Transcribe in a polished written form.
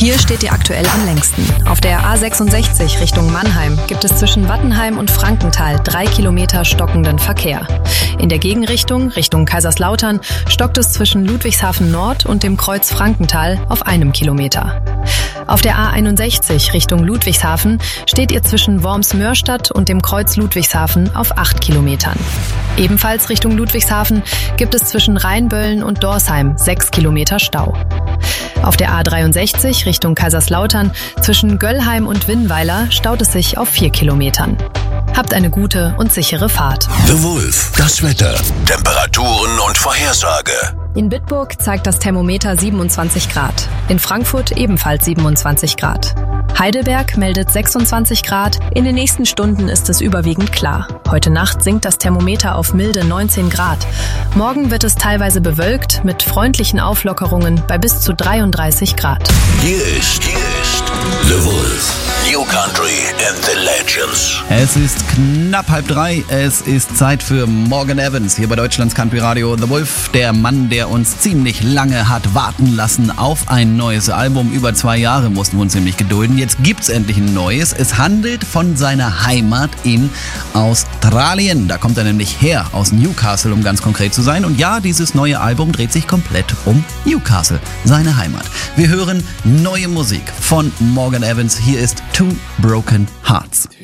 Hier steht ihr aktuell am längsten. Auf der A66 Richtung Mannheim gibt es zwischen Wattenheim und Frankenthal 3 Kilometer stockenden Verkehr. In der Gegenrichtung, Richtung Kaiserslautern, stockt es zwischen Ludwigshafen Nord und dem Kreuz Frankenthal auf 1 Kilometer. Auf der A61 Richtung Ludwigshafen steht ihr zwischen Worms-Mörstadt und dem Kreuz Ludwigshafen auf 8 Kilometern. Ebenfalls Richtung Ludwigshafen gibt es zwischen Rheinböllen und Dorsheim 6 Kilometer Stau. Auf der A63 Richtung Kaiserslautern zwischen Göllheim und Winnweiler staut es sich auf 4 Kilometern. Habt eine gute und sichere Fahrt. The Wolf, das Wetter, Temperaturen und Vorhersage. In Bitburg zeigt das Thermometer 27 Grad. In Frankfurt ebenfalls 27 Grad. Heidelberg meldet 26 Grad. In den nächsten Stunden ist es überwiegend klar. Heute Nacht sinkt das Thermometer auf milde 19 Grad. Morgen wird es teilweise bewölkt mit freundlichen Auflockerungen bei bis zu 33 Grad. Hier ist The Wolf. New Country and the Legends. Es ist knapp 2:30. Es ist Zeit für Morgan Evans hier bei Deutschlands Country Radio. The Wolf, der Mann, der uns ziemlich lange hat warten lassen auf ein neues Album. Über 2 Jahre mussten wir uns nämlich gedulden. Jetzt gibt's endlich ein neues. Es handelt von seiner Heimat in Australien. Da kommt er nämlich her, aus Newcastle, um ganz konkret zu sein. Und ja, dieses neue Album dreht sich komplett um Newcastle, seine Heimat. Wir hören neue Musik von Morgan Evans. Hier ist Two Broken Hearts.